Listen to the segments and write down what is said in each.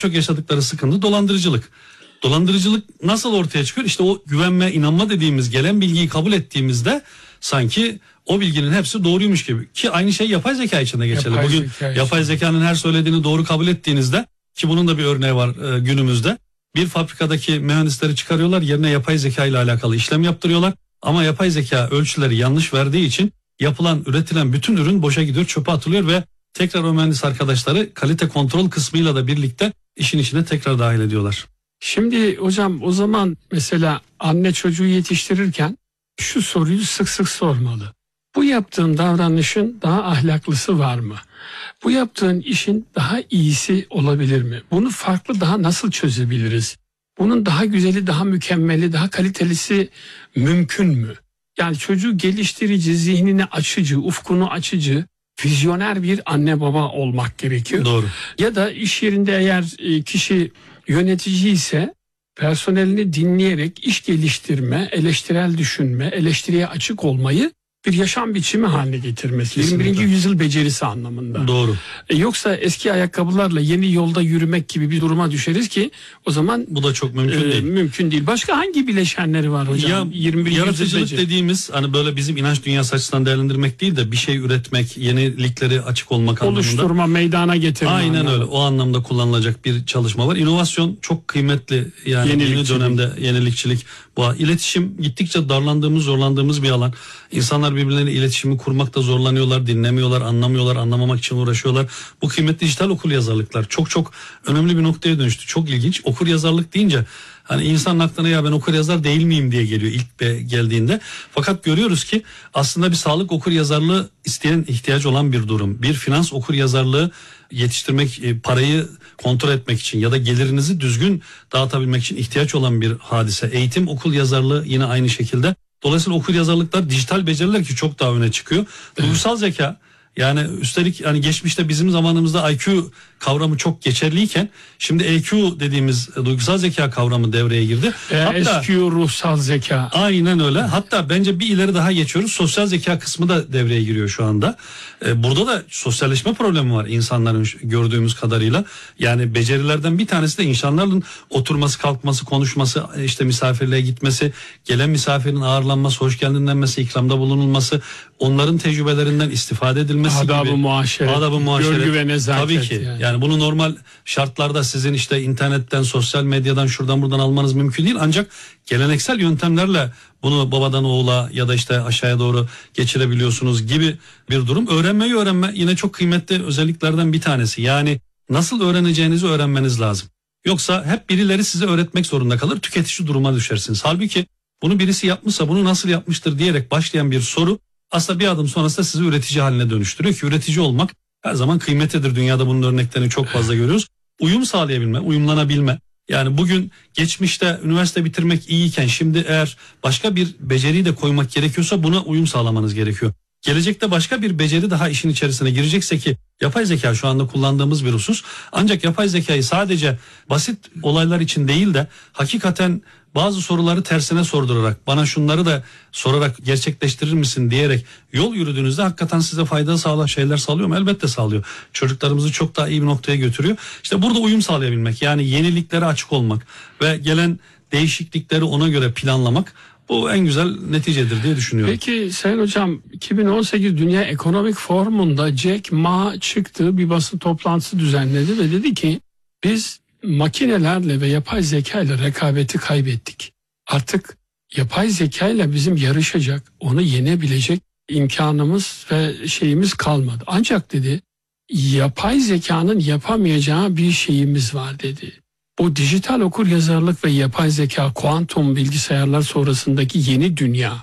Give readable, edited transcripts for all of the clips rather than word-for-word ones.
çok yaşadıkları sıkıntı dolandırıcılık. Dolandırıcılık nasıl ortaya çıkıyor? İşte o güvenme, inanma dediğimiz, gelen bilgiyi kabul ettiğimizde sanki o bilginin hepsi doğruymuş gibi. Ki aynı şey yapay zeka için de geçerli. Bugün yapay zekanın her söylediğini doğru kabul ettiğinizde, ki bunun da bir örneği var günümüzde. Bir fabrikadaki mühendisleri çıkarıyorlar, yerine yapay zeka ile alakalı işlem yaptırıyorlar. Ama yapay zeka ölçüleri yanlış verdiği için üretilen bütün ürün boşa gidiyor, çöpe atılıyor ve tekrar o mühendis arkadaşları kalite kontrol kısmıyla da birlikte işin içine tekrar dahil ediyorlar. Şimdi hocam, o zaman mesela anne çocuğu yetiştirirken şu soruyu sık sık sormalı. Bu yaptığın davranışın daha ahlaklısı var mı? Bu yaptığın işin daha iyisi olabilir mi? Bunu farklı daha nasıl çözebiliriz? Bunun daha güzeli, daha mükemmeli, daha kalitelisi mümkün mü? Yani çocuğu geliştirici, zihnini açıcı, ufkunu açıcı, vizyoner bir anne baba olmak gerekiyor. Doğru. Ya da iş yerinde eğer kişi yönetici ise personelini dinleyerek iş geliştirme, eleştirel düşünme, eleştiriye açık olmayı bir yaşam biçimi haline getirmesi. Kesinlikle. 21. yüzyıl becerisi anlamında. Doğru. Yoksa eski ayakkabılarla yeni yolda yürümek gibi bir duruma düşeriz ki o zaman bu da çok mümkün değil. Mümkün değil. Başka hangi bileşenleri var hocam? Ya, yaratıcılık dediğimiz, hani böyle bizim inanç dünyası açısından değerlendirmek değil de bir şey üretmek, yenilikleri açık olmak anlamında. Oluşturma, meydana getirme. Aynen anlamında. öyle. O anlamda kullanılacak bir çalışma var. İnovasyon çok kıymetli. Yani yeni dönemde yenilikçilik. Bu iletişim gittikçe darlandığımız, zorlandığımız bir alan. İnsanlar birbirleriyle iletişimi kurmakta zorlanıyorlar, dinlemiyorlar, anlamıyorlar, anlamamak için uğraşıyorlar. Bu kıymetli dijital okuryazarlıklar çok önemli bir noktaya dönüştü. Çok ilginç. Okuryazarlık deyince hani insanın aklına ya ben okuryazar değil miyim diye geliyor ilk geldiğinde. Fakat görüyoruz ki aslında bir sağlık okuryazarlığı isteyen, ihtiyaç olan bir durum. Bir finans okuryazarlığı yetiştirmek, parayı kontrol etmek için ya da gelirinizi düzgün dağıtabilmek için ihtiyaç olan bir hadise. Eğitim okul yazarlığı yine aynı şekilde. Dolayısıyla okuryazarlıklar dijital beceriler ki çok daha öne çıkıyor. Duygusal zeka, yani üstelik hani geçmişte bizim zamanımızda IQ kavramı çok geçerliyken şimdi EQ dediğimiz duygusal zeka kavramı devreye girdi. SQ ruhsal zeka. Aynen öyle. Hatta bence bir ileri daha geçiyoruz. Sosyal zeka kısmı da devreye giriyor şu anda. Burada da sosyalleşme problemi var insanların gördüğümüz kadarıyla. Yani becerilerden bir tanesi de insanların oturması, kalkması, konuşması, işte misafirliğe gitmesi, gelen misafirin ağırlanması, hoş geldin denmesi, ikramda bulunulması, onların tecrübelerinden istifade edilmesi adab-ı gibi. muaşeret, görgü ve nezaket. Tabii ki. Yani bunu normal şartlarda sizin işte internetten, sosyal medyadan, şuradan buradan almanız mümkün değil. Ancak geleneksel yöntemlerle bunu babadan oğula ya da işte aşağıya doğru geçirebiliyorsunuz gibi bir durum. Öğrenme yine çok kıymetli özelliklerden bir tanesi. Yani nasıl öğreneceğinizi öğrenmeniz lazım. Yoksa hep birileri size öğretmek zorunda kalır, tüketici duruma düşersiniz. Halbuki bunu birisi yapmışsa bunu nasıl yapmıştır diyerek başlayan bir soru aslında bir adım sonrasında sizi üretici haline dönüştürüyor ki üretici olmak her zaman kıymetlidir. Dünyada bunun örneklerini çok fazla görüyoruz. Uyum sağlayabilme, uyumlanabilme. Yani bugün geçmişte üniversite bitirmek iyiyken şimdi eğer başka bir beceriyi de koymak gerekiyorsa buna uyum sağlamanız gerekiyor. Gelecekte başka bir beceri daha işin içerisine girecekse ki yapay zeka şu anda kullandığımız bir husus. Ancak yapay zekayı sadece basit olaylar için değil de hakikaten bazı soruları tersine sordurarak, bana şunları da sorarak gerçekleştirir misin diyerek yol yürüdüğünüzde hakikaten size fayda sağlayan şeyler sağlıyor mu? Elbette sağlıyor. Çocuklarımızı çok daha iyi bir noktaya götürüyor. İşte burada uyum sağlayabilmek, yani yeniliklere açık olmak ve gelen değişiklikleri ona göre planlamak, bu en güzel neticedir diye düşünüyorum. Peki Sayın Hocam, 2018 Dünya Ekonomik Forumu'nda Jack Ma çıktı, bir basın toplantısı düzenledi ve dedi ki biz makinelerle ve yapay zeka ile rekabeti kaybettik. Artık yapay zeka ile bizim yarışacak, onu yenebilecek imkanımız ve şeyimiz kalmadı. Ancak dedi yapay zekanın yapamayacağı bir şeyimiz var dedi. O dijital okuryazarlık ve yapay zeka, kuantum bilgisayarlar sonrasındaki yeni dünya.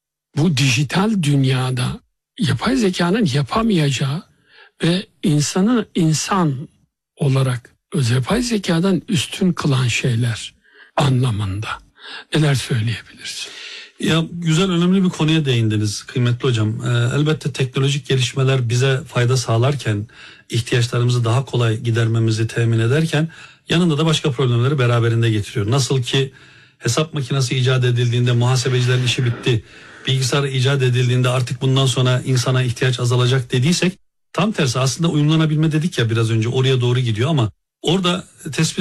Bu dijital dünyada yapay zekanın yapamayacağı ve insanı insan olarak yapay zekadan üstün kılan şeyler anlamında neler söyleyebiliriz? Ya güzel, önemli bir konuya değindiniz kıymetli hocam. Elbette teknolojik gelişmeler bize fayda sağlarken, ihtiyaçlarımızı daha kolay gidermemizi temin ederken yanında da başka problemleri beraberinde getiriyor. Nasıl ki hesap makinesi icat edildiğinde muhasebecilerin işi bitti, bilgisayar icat edildiğinde artık bundan sonra insana ihtiyaç azalacak dediysek, tam tersi aslında uyumlanabilme dedik ya biraz önce, oraya doğru gidiyor ama Orada tespit